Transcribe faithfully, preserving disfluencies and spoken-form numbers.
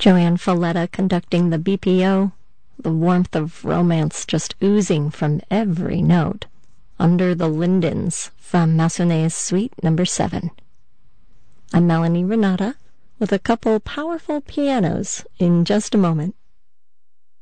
Joanne Folletta conducting the B P O, the warmth of romance just oozing from every note. Under the Lindens from Massenet's Suite Number seven. I'm Melanie Renata with a couple powerful pianos in just a moment.